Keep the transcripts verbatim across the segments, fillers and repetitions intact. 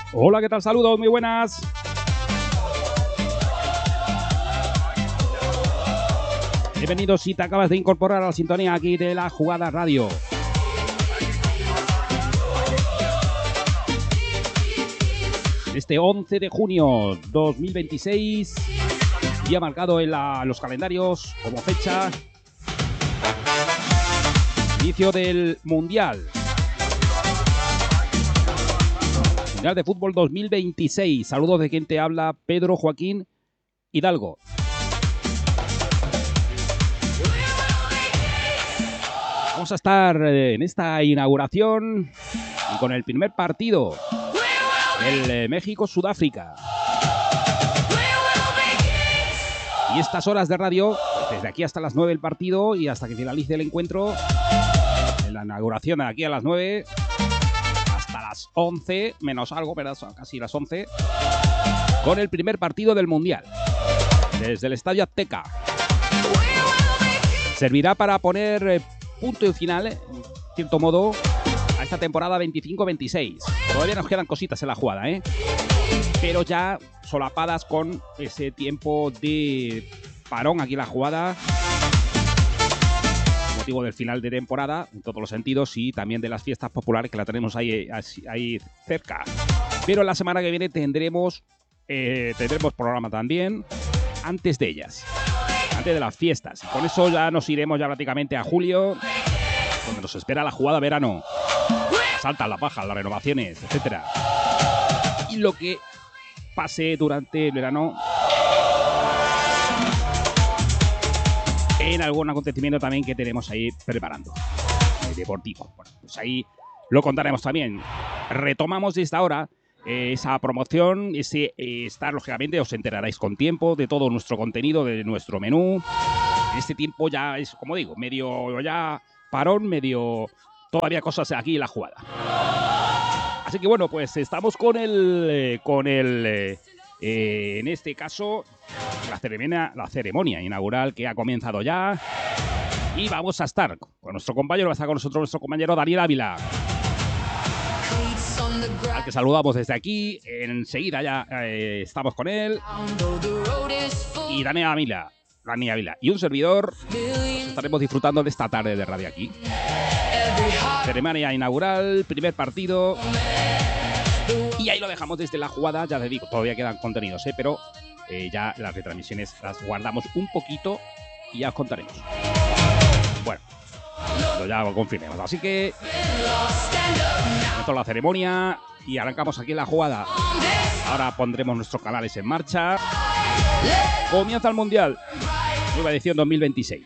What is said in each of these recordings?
Hola, ¿qué tal? Saludos, muy buenas. Bienvenidos si te acabas de incorporar a la sintonía aquí de La Jugada Radio. Este once de junio dos mil veintiséis, día marcado en la, los calendarios como fecha inicio del Mundial. Mundial de Fútbol dos mil veintiséis. Saludos de quien te habla, Pedro Joaquín Hidalgo. Vamos a estar en esta inauguración y con el primer partido, el México-Sudáfrica. Y estas horas de radio, desde aquí hasta las nueve el partido y hasta que finalice el encuentro, en la inauguración de aquí a las nueve hasta las once, menos algo, pero casi las once, con el primer partido del Mundial, desde el Estadio Azteca. Servirá para poner eh, punto y final, en cierto modo, a esta temporada veinticinco veintiséis. Todavía nos quedan cositas en la jugada, ¿eh? Pero ya solapadas con ese tiempo de parón aquí en la jugada, motivo del final de temporada, en todos los sentidos, y también de las fiestas populares que la tenemos ahí, ahí cerca. Pero la semana que viene tendremos, eh, tendremos programa también, antes de ellas, antes de las fiestas. Y con eso ya nos iremos ya prácticamente a julio, donde nos espera la jugada verano. Saltan las bajas, las renovaciones, etcétera. Y lo que pase durante el verano en algún acontecimiento también que tenemos ahí preparando, eh, deportivo. Bueno, pues ahí lo contaremos también. Retomamos desde ahora eh, esa promoción, ese eh, estar, lógicamente, os enteraréis con tiempo de todo nuestro contenido, de nuestro menú. Este tiempo ya es, como digo, medio ya parón, medio todavía cosas aquí en la jugada. Así que bueno, pues estamos con el, eh, con el, eh, eh, en este caso, la ceremonia, la ceremonia inaugural que ha comenzado ya. Y vamos a estar con nuestro compañero, va a estar con nosotros nuestro compañero Daniel Ávila, al que saludamos desde aquí. Enseguida ya eh, estamos con él. Y Daniel Ávila, Daniel Ávila y un servidor, pues estaremos disfrutando de esta tarde de radio aquí. Ceremonia inaugural, primer partido. Y ahí lo dejamos desde la jugada, ya te digo, todavía quedan contenidos, ¿eh? Pero eh, ya las retransmisiones las guardamos un poquito y ya os contaremos. Bueno, lo ya lo confirmemos. Así que esto es la ceremonia y arrancamos aquí en la jugada. Ahora pondremos nuestros canales en marcha. Comienza el Mundial, nueva edición dos mil veintiséis.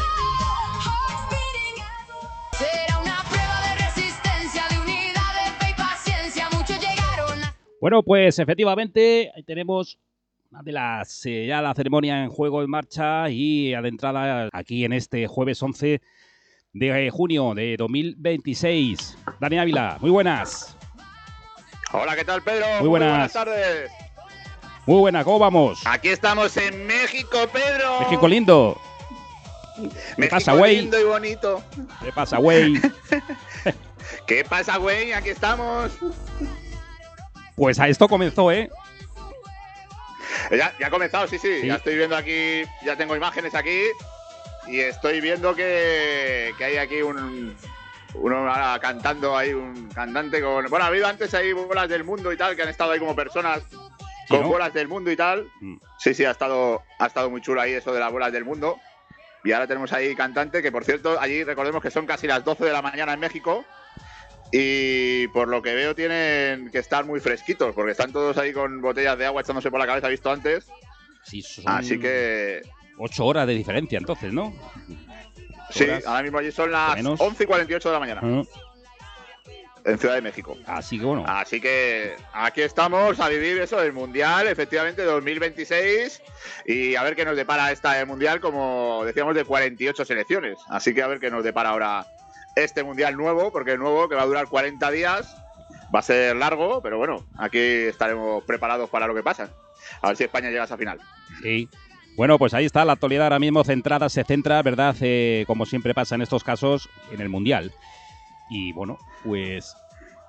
Bueno, pues efectivamente tenemos una de las eh, ya la ceremonia en juego en marcha y adentrada aquí en este jueves once de junio de dos mil veintiséis. Dani Ávila, muy buenas. Hola, ¿qué tal, Pedro? Muy buenas. Muy buenas tardes. Muy buenas, ¿cómo vamos? Aquí estamos en México, Pedro. México lindo. ¿Qué México pasa, güey? lindo y bonito. ¿Qué pasa, güey? ¿Qué pasa, güey? Aquí estamos. Pues a esto comenzó, ¿eh? Ya, ya ha comenzado, sí, sí, sí. Ya estoy viendo aquí, ya tengo imágenes aquí y estoy viendo que, que hay aquí un uno ahora cantando, ahí un cantante con... Bueno, ha habido antes ahí bolas del mundo y tal, que han estado ahí como personas con ¿no? bolas del mundo y tal. Mm. Sí, sí, ha estado, ha estado muy chulo ahí eso de las bolas del mundo. Y ahora tenemos ahí cantante, que por cierto, allí recordemos que son casi las doce de la mañana en México. Y por lo que veo tienen que estar muy fresquitos, porque están todos ahí con botellas de agua echándose por la cabeza, visto antes. Sí, son así que... Ocho horas de diferencia entonces, ¿no? Sí, ahora mismo allí son las once y cuarenta y ocho de la mañana. Uh-huh. En Ciudad de México. Así que bueno. Así que aquí estamos a vivir eso, el Mundial, efectivamente, dos mil veintiséis. Y a ver qué nos depara esta Mundial, como decíamos, de cuarenta y ocho selecciones. Así que a ver qué nos depara ahora este Mundial nuevo, porque el nuevo, que va a durar cuarenta días, va a ser largo, pero bueno, aquí estaremos preparados para lo que pasa. A ver si España llega a esa final. Sí. Bueno, pues ahí está la actualidad ahora mismo centrada, se centra, ¿verdad? Eh, como siempre pasa en estos casos, en el Mundial. Y bueno, pues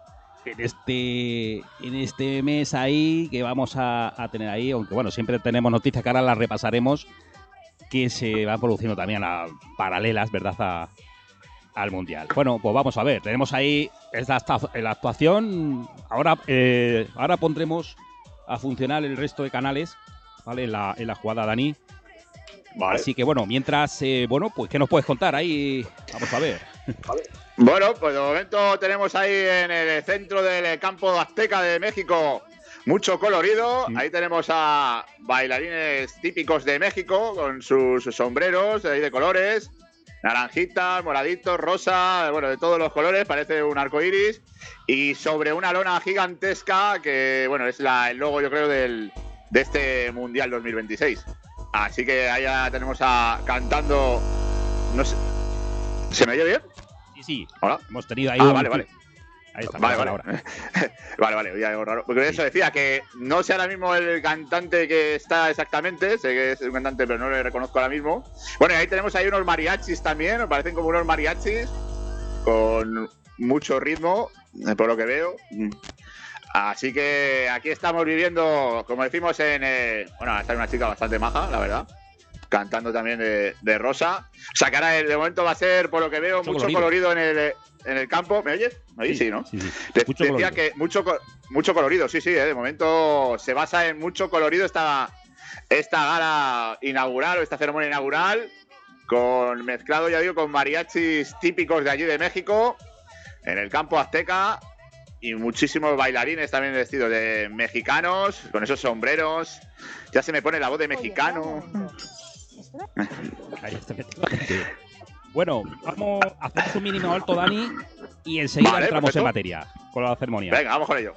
en este, en este mes ahí que vamos a, a tener ahí, aunque bueno, siempre tenemos noticias que ahora las repasaremos, que se van produciendo también a paralelas, ¿verdad?, a, al Mundial. Bueno, pues vamos a ver, tenemos ahí esta, la actuación, ahora, eh, ahora pondremos a funcionar el resto de canales, ¿vale?, en la, en la jugada, Dani. Vale. Así que bueno, mientras, eh, bueno, pues ¿qué nos puedes contar ahí? Vamos a ver. Vale. Bueno, pues de momento tenemos ahí en el centro del campo azteca de México mucho colorido. Sí. Ahí tenemos a bailarines típicos de México con sus sombreros ahí de colores, naranjitas, moraditos, rosa, bueno, de todos los colores, parece un arco iris. Y sobre una lona gigantesca que, bueno, es la, el logo, yo creo, del, de este Mundial dos mil veintiséis. Así que ahí ya tenemos a cantando, no sé, ¿se me oye bien? Sí, sí. Hola. Hemos tenido ahí ah, un... vale, vale. Ahí está. Vale, vale. Ahora. vale, vale, ya algo raro. Porque sí. Eso decía que no sé ahora mismo el cantante que está exactamente, sé que es un cantante, pero no le reconozco ahora mismo. Bueno, y ahí tenemos ahí unos mariachis también, me parecen como unos mariachis con mucho ritmo, por lo que veo. Así que aquí estamos viviendo, como decimos, en... Eh, bueno, está una chica bastante maja, la verdad, cantando también de, de Rosa. O sea, que ahora de momento va a ser, por lo que veo, mucho, mucho colorido. colorido en el, en el campo. ¿Me oyes? ¿Me oyes? Sí, sí, ¿no? Sí, sí. De, mucho decía colorido. que mucho, mucho colorido, sí, sí. Eh, de momento se basa en mucho colorido esta, esta gala inaugural o esta ceremonia inaugural, con mezclado, ya digo, con mariachis típicos de allí de México, en el campo azteca. Y muchísimos bailarines también vestidos de mexicanos, con esos sombreros. Ya se me pone la voz de mexicano. Ahí está. Bueno, vamos a hacer un mínimo alto, Dani, y enseguida vale, entramos perfecto. en materia con la ceremonia. Venga, vamos con ello.